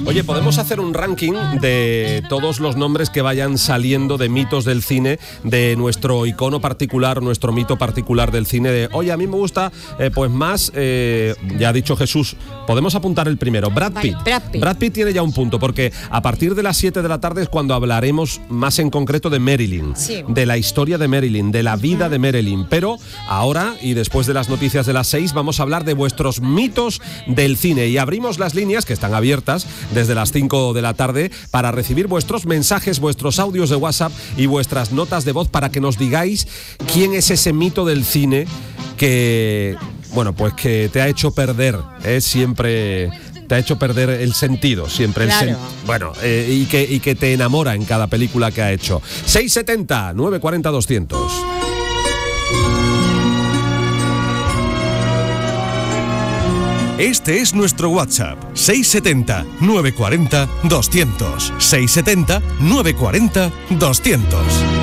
Oye, podemos hacer un ranking de todos los nombres que vayan saliendo de mitos del cine, de nuestro icono particular, nuestro mito particular del cine. De, oye, a mí me gusta, pues más, ya ha dicho Jesús, podemos apuntar el primero, Brad Pitt. Brad Pitt tiene ya un punto, porque a partir de las 7 de la tarde es cuando hablaremos más en concreto de Marilyn, de la historia de Marilyn, de la vida de Marilyn. Pero ahora, y después de las noticias de las 6, vamos a hablar de vuestros mitos del cine. Y abrimos las líneas, que están abiertas desde las 5 de la tarde, para recibir vuestros mensajes, vuestros audios de WhatsApp y vuestras notas de voz para que nos digáis quién es ese mito del cine que, bueno, pues que te ha hecho perder, siempre... te ha hecho perder el sentido, siempre. Claro. Y que te enamora en cada película que ha hecho. 670 940 200. Este es nuestro WhatsApp, 670 940 200. 670 940 200.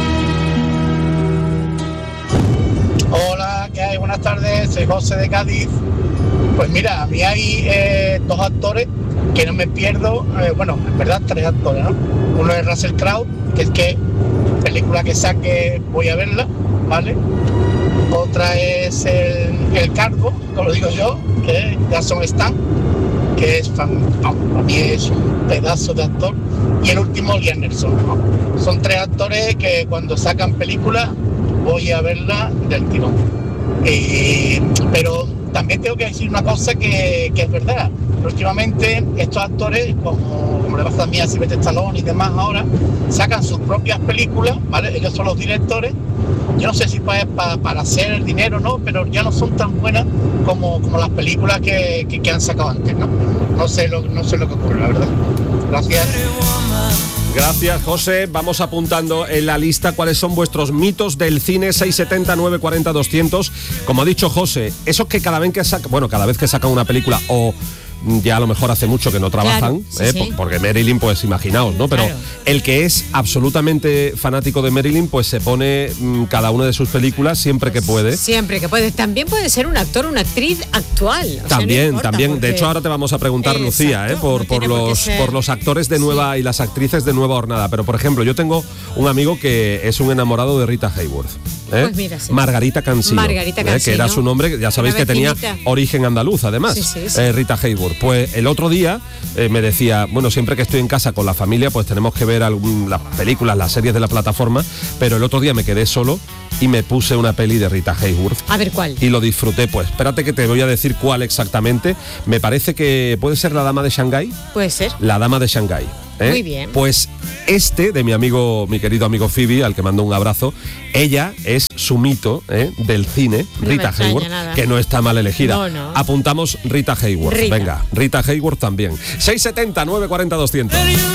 Hola, ¿qué hay? Buenas tardes, soy José de Cádiz. Pues mira, a mí hay dos actores que no me pierdo, en verdad 3 actores, ¿no? Uno es Russell Crowe, que es que película que saque voy a verla, ¿vale? Otra es el Cargo, como lo digo yo, que es Jason Statham, que es para mí es un pedazo de actor. Y el último, Liam Neeson, ¿no? Son 3 actores que cuando sacan películas voy a verla del tirón. Pero también tengo que decir una cosa que es verdad. Últimamente estos actores, como le pasa a mí a Sylvester Stallone y demás ahora, sacan sus propias películas, ¿vale? Ellos son los directores. Yo no sé si para hacer el dinero, ¿no? Pero ya no son tan buenas como las películas que han sacado antes, ¿no? No sé lo que ocurre, la verdad. Gracias. Gracias, José. Vamos apuntando en la lista cuáles son vuestros mitos del cine. 670 940 200. Como ha dicho José, esos que cada vez que sacan una película, o ya a lo mejor hace mucho que no trabajan, claro, sí. Porque Marilyn, pues imaginaos, ¿no? Pero claro, el que es absolutamente fanático de Marilyn, pues se pone cada una de sus películas siempre que puede. Siempre que puede. También puede ser un actor, una actriz actual. También. De hecho, ahora te vamos a preguntar, Lucía, por los actores de nueva y las actrices de nueva hornada. Pero, por ejemplo, yo tengo un amigo que es un enamorado de Rita Hayworth. Pues mira, sí. Margarita Cansino, que era su nombre, ya sabéis que tenía origen andaluz, además, sí. Rita Hayworth. Pues el otro día me decía, bueno, siempre que estoy en casa con la familia, pues tenemos que ver las películas, las series de la plataforma, pero el otro día me quedé solo y me puse una peli de Rita Hayworth. A ver, ¿cuál? Y lo disfruté, pues espérate que te voy a decir cuál exactamente. Me parece que puede ser La Dama de Shanghái. Puede ser. La Dama de Shanghái. Muy bien. Pues de mi querido amigo Phoebe, al que mando un abrazo, ella es su mito del cine, no Rita Hayworth, que no está mal elegida. No. Apuntamos Rita Hayworth. Venga, Rita Hayworth también. 670 940 200.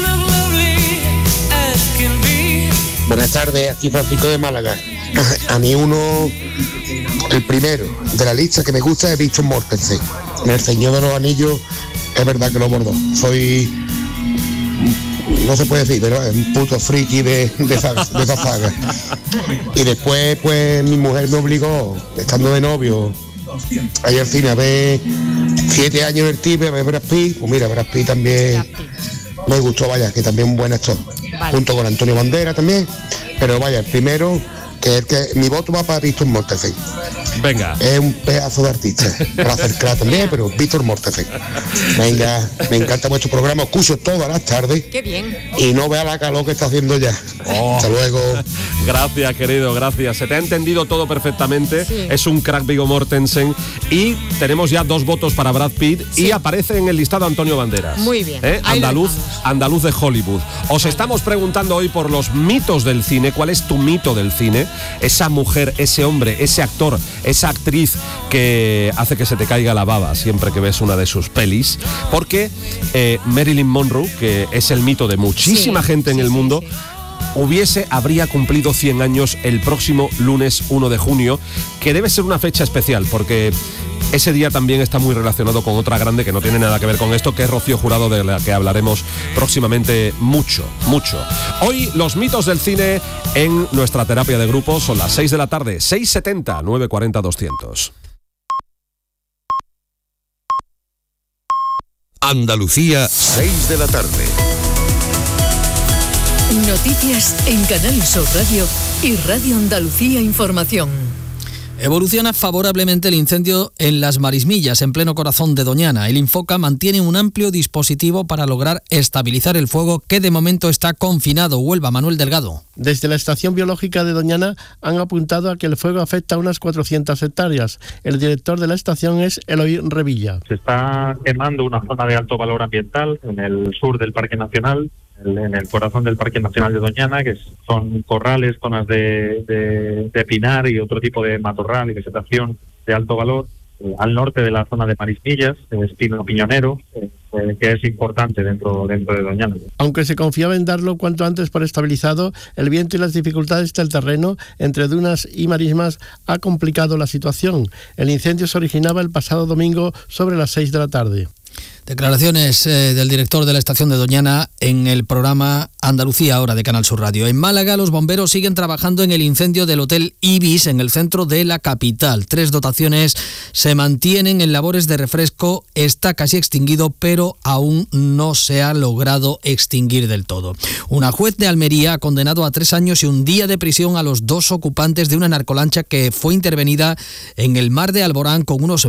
Buenas tardes, aquí Francisco de Málaga. A mí el primero de la lista que me gusta es Víctor Mortensen. En El Señor de los Anillos es verdad que lo bordó. Soy, no se puede decir, pero es un puto friki de esa saga. Y después, pues, mi mujer me obligó, estando de novio, a ir al cine a ver 7 años el Tipe, a ver Brad Pitt. Pues mira, Brad Pitt también me gustó, vaya, que también un buen actor. Vale. Junto con Antonio Banderas también. Pero vaya, el primero, que mi voto va para Víctor Mortensen. Venga. Es un pedazo de artista. Para hacer claro también, pero Víctor Mortensen. Venga, me encanta vuestro programa, escucho todas las tardes. Qué bien. Y no vea la calor que está haciendo ya. Hasta luego. Gracias, querido, gracias. Se te ha entendido todo perfectamente. Sí. Es un crack Viggo Mortensen. Y tenemos ya 2 votos para Brad Pitt. Sí. Y aparece en el listado Antonio Banderas. Muy bien. Andaluz de Hollywood. Os estamos preguntando hoy por los mitos del cine. ¿Cuál es tu mito del cine? Esa mujer, ese hombre, ese actor, esa actriz que hace que se te caiga la baba siempre que ves una de sus pelis. Porque Marilyn Monroe, que es el mito de muchísima gente en el mundo, habría cumplido 100 años el próximo lunes 1 de junio, que debe ser una fecha especial, porque ese día también está muy relacionado con otra grande que no tiene nada que ver con esto, que es Rocío Jurado, de la que hablaremos próximamente mucho. Hoy los mitos del cine en nuestra terapia de grupo son las 6 de la tarde, 670 940 200. Andalucía, 6 de la tarde. Noticias en Canal Sur Radio y Radio Andalucía Información. Evoluciona favorablemente el incendio en Las Marismillas, en pleno corazón de Doñana. El Infoca mantiene un amplio dispositivo para lograr estabilizar el fuego, que de momento está confinado. Huelva, Manuel Delgado. Desde la Estación Biológica de Doñana han apuntado a que el fuego afecta a unas 400 hectáreas. El director de la estación es Eloy Revilla. Se está quemando una zona de alto valor ambiental en el sur del Parque Nacional, en el corazón del Parque Nacional de Doñana, que son corrales, zonas de pinar y otro tipo de matorral y vegetación de alto valor, al norte de la zona de Marismillas, espino piñonero, que es importante dentro de Doñana. Aunque se confiaba en darlo cuanto antes por estabilizado, el viento y las dificultades del terreno entre dunas y marismas ha complicado la situación. El incendio se originaba el pasado domingo sobre las 6 de la tarde. Declaraciones del director de la estación de Doñana en el programa Andalucía Ahora de Canal Sur Radio. En Málaga, los bomberos siguen trabajando en el incendio del Hotel Ibis en el centro de la capital. 3 dotaciones se mantienen en labores de refresco. Está casi extinguido, pero aún no se ha logrado extinguir del todo. Una juez de Almería ha condenado a 3 años y 1 día de prisión a los 2 ocupantes de una narcolancha que fue intervenida en el mar de Alborán con unos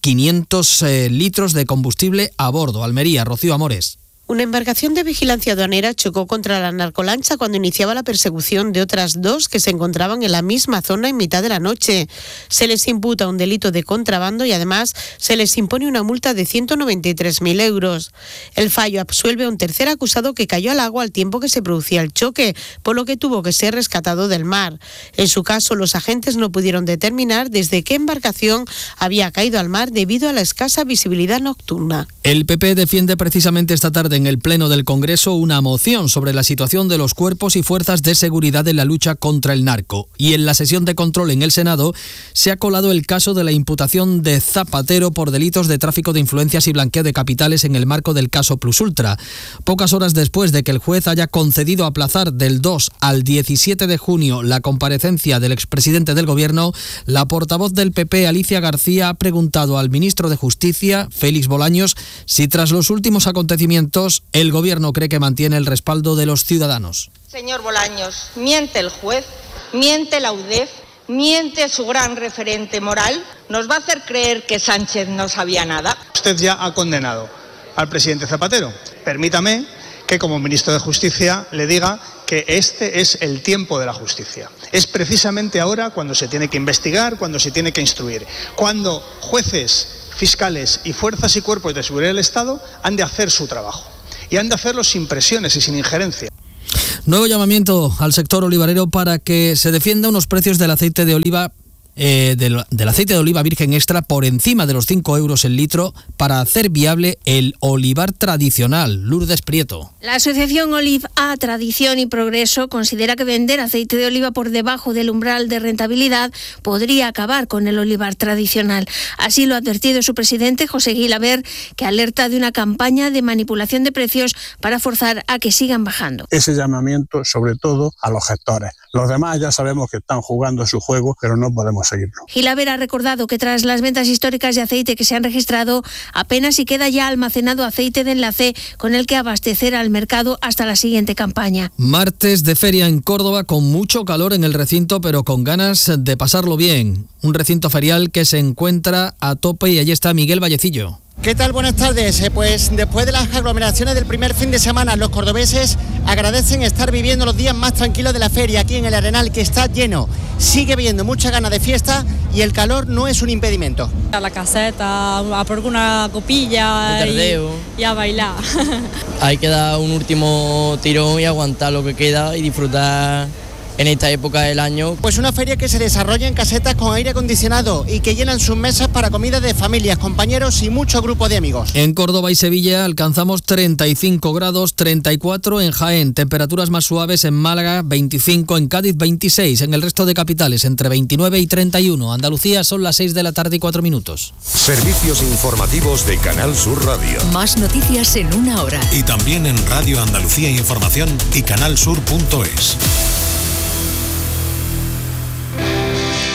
1.500 litros de combustible a bordo. Almería, Rocío Amores. Una embarcación de vigilancia aduanera chocó contra la narcolancha cuando iniciaba la persecución de otras 2 que se encontraban en la misma zona en mitad de la noche. Se les imputa un delito de contrabando y además se les impone una multa de 193.000 euros. El fallo absuelve a un tercer acusado que cayó al agua al tiempo que se producía el choque, por lo que tuvo que ser rescatado del mar. En su caso, los agentes no pudieron determinar desde qué embarcación había caído al mar debido a la escasa visibilidad nocturna. El PP defiende precisamente esta tarde en el Pleno del Congreso una moción sobre la situación de los cuerpos y fuerzas de seguridad en la lucha contra el narco. Y en la sesión de control en el Senado se ha colado el caso de la imputación de Zapatero por delitos de tráfico de influencias y blanqueo de capitales en el marco del caso Plus Ultra. Pocas horas después de que el juez haya concedido aplazar del 2 al 17 de junio la comparecencia del expresidente del Gobierno, la portavoz del PP, Alicia García, ha preguntado al ministro de Justicia, Félix Bolaños, si tras los últimos acontecimientos el Gobierno cree que mantiene el respaldo de los ciudadanos. Señor Bolaños, miente el juez, miente la UDEF, miente su gran referente moral. ¿Nos va a hacer creer que Sánchez no sabía nada? Usted ya ha condenado al presidente Zapatero. Permítame que como ministro de Justicia le diga que este es el tiempo de la justicia. Es precisamente ahora cuando se tiene que investigar, cuando se tiene que instruir, cuando jueces, fiscales y fuerzas y cuerpos de seguridad del Estado han de hacer su trabajo. Y han de hacerlo sin presiones y sin injerencia. Nuevo llamamiento al sector olivarero para que se defienda unos precios del aceite de oliva del aceite de oliva virgen extra por encima de los 5 euros el litro para hacer viable el olivar tradicional. Lourdes Prieto. La asociación Olive A Tradición y Progreso considera que vender aceite de oliva por debajo del umbral de rentabilidad podría acabar con el olivar tradicional. Así lo ha advertido su presidente, José Guilaber, que alerta de una campaña de manipulación de precios para forzar a que sigan bajando. Ese llamamiento sobre todo a los gestores. Los demás ya sabemos que están jugando su juego, pero no podemos seguirlo. Gilaber ha recordado que tras las ventas históricas de aceite que se han registrado, apenas si queda ya almacenado aceite de enlace con el que abastecer al mercado hasta la siguiente campaña. Martes de feria en Córdoba con mucho calor en el recinto, pero con ganas de pasarlo bien. Un recinto ferial que se encuentra a tope y allí está Miguel Vallecillo. ¿Qué tal? Buenas tardes. Pues después de las aglomeraciones del primer fin de semana, los cordobeses agradecen estar viviendo los días más tranquilos de la feria aquí en el Arenal, que está lleno. Sigue habiendo mucha ganas de fiesta y el calor no es un impedimento. A la caseta, a por una copilla y a bailar. Hay que dar un último tirón y aguantar lo que queda y disfrutar en esta época del año. Pues una feria que se desarrolla en casetas con aire acondicionado y que llenan sus mesas para comida de familias, compañeros y mucho grupo de amigos. En Córdoba y Sevilla alcanzamos 35 grados, 34 en Jaén, temperaturas más suaves en Málaga, 25 en Cádiz, 26 en el resto de capitales, entre 29 y 31. Andalucía son las 6 de la tarde y 4 minutos. Servicios informativos de Canal Sur Radio. Más noticias en una hora. Y también en Radio Andalucía Información y canalsur.es.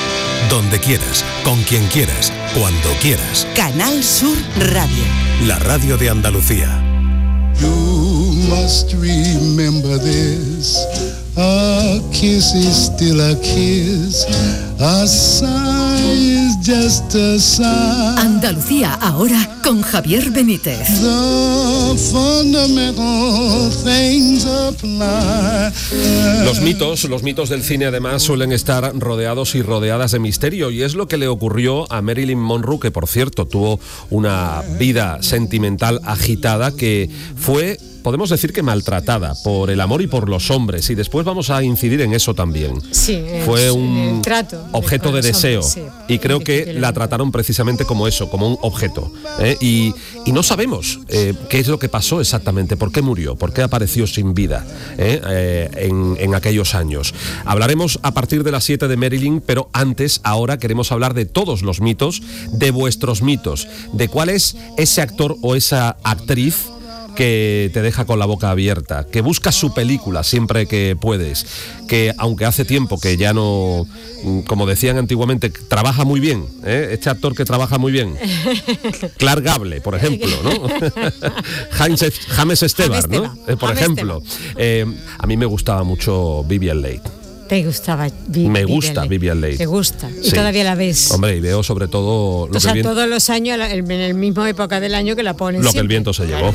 donde quieras, con quien quieras, cuando quieras. Canal Sur Radio. La radio de Andalucía. You must remember this. A kiss is still a kiss. A sigh is just a sigh. Andalucía ahora con Javier Benítez. The fundamental things apply. Los mitos del cine además suelen estar rodeados y rodeadas de misterio, y es lo que le ocurrió a Marilyn Monroe, que por cierto tuvo una vida sentimental agitada, que fue, podemos decir que maltratada por el amor y por los hombres, y después vamos a incidir en eso también. Sí, fue un trato objeto de deseo, hombres, sí, y creo que la trataron precisamente como eso, como un objeto, y no sabemos qué es lo que pasó exactamente, por qué murió, por qué apareció sin vida en aquellos años. Hablaremos a partir de las 7 de Marilyn, pero antes, ahora queremos hablar de todos los mitos, de vuestros mitos, de cuál es ese actor o esa actriz que te deja con la boca abierta, que buscas su película siempre que puedes, que aunque hace tiempo que ya no, como decían antiguamente, trabaja muy bien, este actor que trabaja muy bien, Clark Gable, por ejemplo, ¿no? James Esteban, ¿no? Por ejemplo. A mí me gustaba mucho Vivien Leigh. ¿Te gustaba Me gusta Vivien Leigh. ¿Te gusta? ¿Y sí. Todavía la ves? Hombre, y veo sobre todo lo que todos los años, en el mismo época del año que la ponen lo siempre. Que el viento se llevó.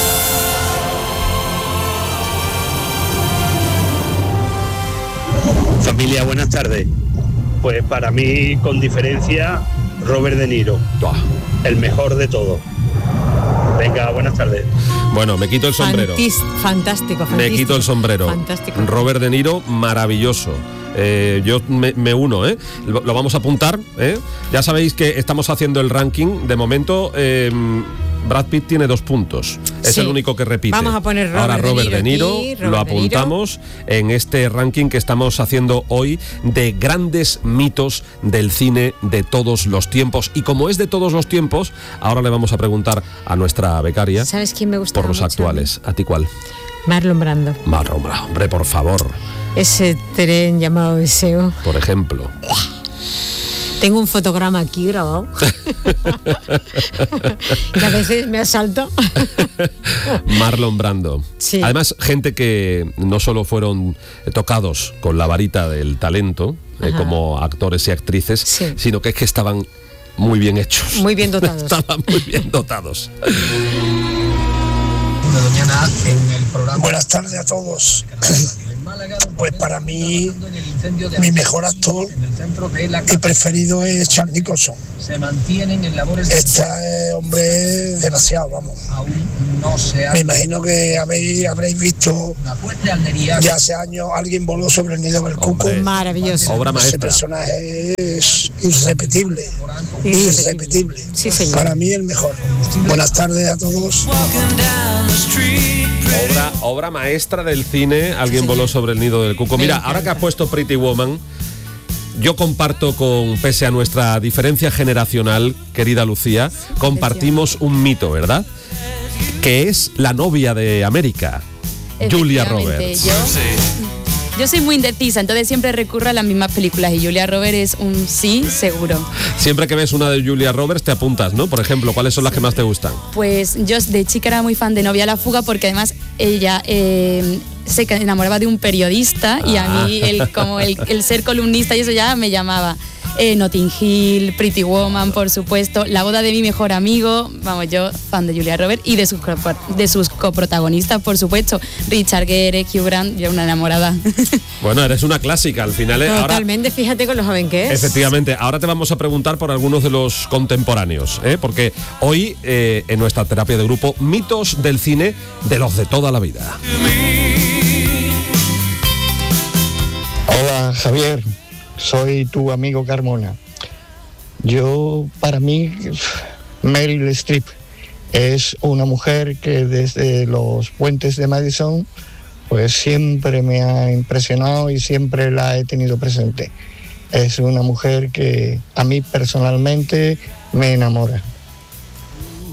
Familia, buenas tardes. Pues para mí, con diferencia, Robert De Niro, el mejor de todos. Venga, buenas tardes. Bueno, me quito el sombrero. Fantástico. Me quito el sombrero. Fantástico. Robert De Niro, maravilloso. Yo me uno, lo vamos a apuntar. Ya sabéis que estamos haciendo el ranking. De momento, Brad Pitt tiene 2 puntos. Es sí. El único que repite. Vamos a poner Robert De Niro. aquí, lo apuntamos en este ranking que estamos haciendo hoy de grandes mitos del cine de todos los tiempos. Y como es de todos los tiempos, ahora le vamos a preguntar a nuestra becaria. ¿Sabes quién me gusta por los actuales? ¿A ti cuál? Marlon Brando. Marlon Brando, hombre, por favor. Ese tren llamado Deseo. Por ejemplo. Tengo un fotograma aquí grabado. Que a veces me asalto. Marlon Brando. Sí. Además, gente que no solo fueron tocados con la varita del talento, como actores y actrices, sí. Sino que es que estaban muy bien hechos. Muy bien dotados. Estaban muy bien dotados. Buenas tardes a todos. Pues para mí, mi mejor actor y preferido es Charles Nicholson. Este hombre es demasiado, vamos. Me imagino que habréis visto ya hace años Alguien voló sobre el nido del cuco. Maravilloso. Obra maestra. Ese personaje es irrepetible. Irrepetible. Sí, señor. Para mí el mejor. Buenas tardes a todos. Obra maestra del cine, Alguien voló sobre el nido del cuco. Mira, ahora que has puesto Pretty Woman, yo comparto pese a nuestra diferencia generacional, querida Lucía, compartimos un mito, ¿verdad? Que es la novia de América, Julia Roberts. Yo soy muy indecisa, entonces siempre recurro a las mismas películas y Julia Roberts es un sí seguro. Siempre que ves una de Julia Roberts te apuntas, ¿no? Por ejemplo, ¿cuáles son las que más te gustan? Pues yo de chica era muy fan de Novia a la fuga porque además ella se enamoraba de un periodista y a mí el ser columnista y eso ya me llamaba. Notting Hill, Pretty Woman, por supuesto, La boda de mi mejor amigo, vamos, yo fan de Julia Roberts y de sus coprotagonistas, por supuesto, Richard Gere, Hugh Grant, yo una enamorada. Bueno, eres una clásica al final. Totalmente, ahora, fíjate con lo joven que es. Efectivamente, ahora te vamos a preguntar por algunos de los contemporáneos, porque hoy en nuestra terapia de grupo, mitos del cine de los de toda la vida. Hola, Javier. Soy tu amigo Carmona. Para mí, Meryl Streep es una mujer que desde los puentes de Madison, pues siempre me ha impresionado y siempre la he tenido presente. Es una mujer que a mí personalmente me enamora.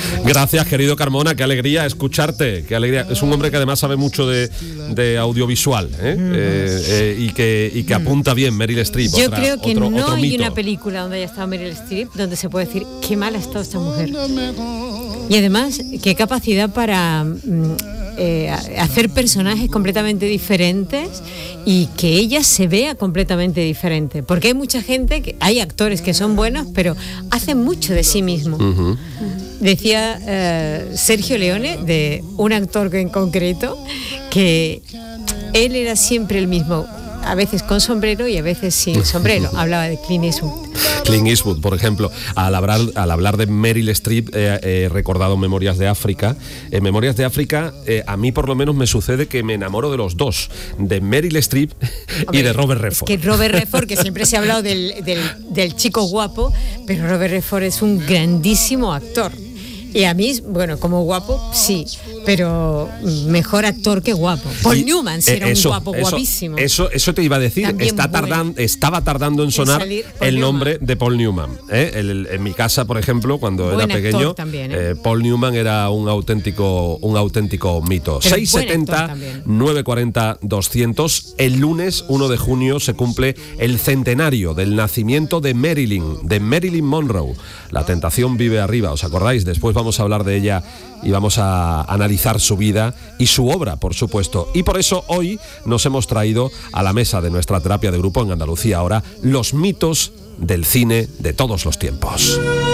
Gracias, querido Carmona, qué alegría escucharte, qué alegría. Es un hombre que además sabe mucho de audiovisual, y que apunta bien Meryl Streep. Yo creo que otro no hay mito. una película donde haya estado Meryl Streep donde se puede decir qué mal ha estado esta mujer. Y además, qué capacidad para hacer personajes completamente diferentes y que ella se vea completamente diferente. Porque hay mucha gente, hay actores que son buenos, pero hacen mucho de sí mismo. Uh-huh. Decía Sergio Leone, de un actor en concreto, que él era siempre el mismo, a veces con sombrero y a veces sin sombrero. Hablaba de Clint Eastwood. Clint Eastwood, por ejemplo, al hablar de Meryl Streep, he recordado Memorias de África. En Memorias de África, a mí por lo menos me sucede que me enamoro de los dos, de Meryl Streep y de Robert Redford. Es que Robert Redford, que siempre se ha hablado del chico guapo, pero Robert Redford es un grandísimo actor. Y a mí, bueno, como guapo, sí, pero mejor actor que guapo. Paul Newman era un guapo guapísimo. Eso te iba a decir. Estaba tardando en sonar el nombre de Paul Newman. En mi casa, por ejemplo, cuando era pequeño, también, Paul Newman era un auténtico mito. Pero 670 940 200. El lunes 1 de junio se cumple el centenario del nacimiento de Marilyn Monroe. La tentación vive arriba, ¿os acordáis? Después vamos a hablar de ella y vamos a analizar su vida y su obra, por supuesto. Y por eso hoy nos hemos traído a la mesa de nuestra terapia de grupo en Andalucía Ahora los mitos del cine de todos los tiempos.